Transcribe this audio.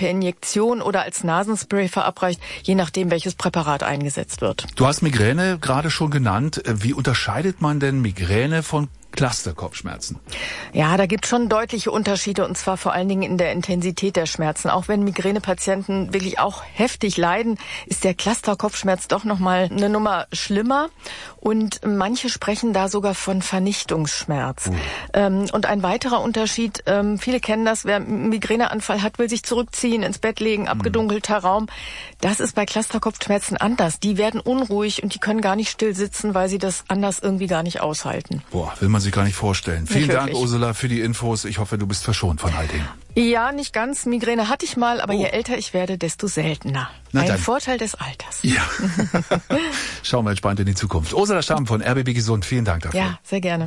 per Injektion oder als Nasenspray verabreicht, je nachdem, welches Präparat eingesetzt wird. Du hast Migräne gerade schon genannt. Wie unterscheidet man denn Migräne von Cluster-Kopfschmerzen? Ja, da gibt es schon deutliche Unterschiede, und zwar vor allen Dingen in der Intensität der Schmerzen. Auch wenn Migränepatienten wirklich auch heftig leiden, ist der Cluster-Kopfschmerz doch nochmal eine Nummer schlimmer. Und manche sprechen da sogar von Vernichtungsschmerz. Und ein weiterer Unterschied, viele kennen das, wer einen Migräneanfall hat, will sich zurückziehen, ins Bett legen, abgedunkelter Raum. Das ist bei Cluster-Kopfschmerzen anders. Die werden unruhig und die können gar nicht still sitzen, weil sie das anders irgendwie gar nicht aushalten. Boah, will man sich gar nicht vorstellen. Vielen Dank, Ursula, für die Infos. Ich hoffe, du bist verschont von all dem. Ja, nicht ganz. Migräne hatte ich mal, aber je älter ich werde, desto seltener. Ein Vorteil des Alters. Ja. Schauen wir entspannt in die Zukunft. Ursula Stamm von RBB Gesund, vielen Dank dafür. Ja, sehr gerne.